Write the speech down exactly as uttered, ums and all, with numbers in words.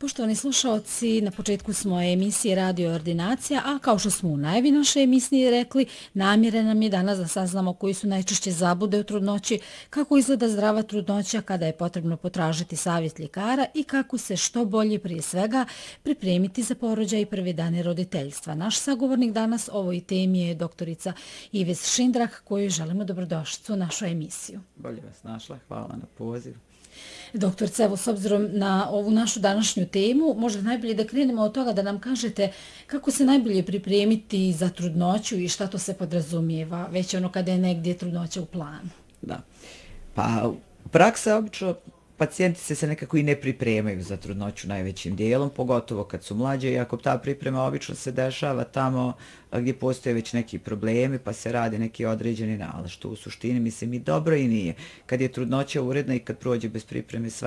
Poštovani slušaoci, na početku smo emisije Radio Ordinacija, a kao što smo u najavi naše emisije rekli, namjera nam je danas da saznamo koji su najčešće zablude u trudnoći, kako izgleda zdrava trudnoća kada je potrebno potražiti savjet ljekara i kako se što bolje prije svega pripremiti za porođaj i prve dane roditeljstva. Naš sagovornik danas ovoj temi je doktorica Ives Šindrah, koju želimo dobrodošlicu u našu emisiju. Bolje vas našla, hvala na poziv. Doktorice, evo, s obzirom na ovu našu današnju temu, možda najbolje da krenemo od toga da nam kažete kako se najbolje pripremiti za trudnoću i šta to se podrazumijeva, već ono kada je negdje trudnoća u planu. Da. Pa, praksa obično pacijenti se, se nekako i ne pripremaju za trudnoću najvećim dijelom, pogotovo kad su mlađe, iako ta priprema obično se dešava tamo gdje postoje već neki problemi, pa se radi neki određeni nalaz, što u suštini mislim i dobro i nije. Kad je trudnoća uredna i kad prođe bez pripreme,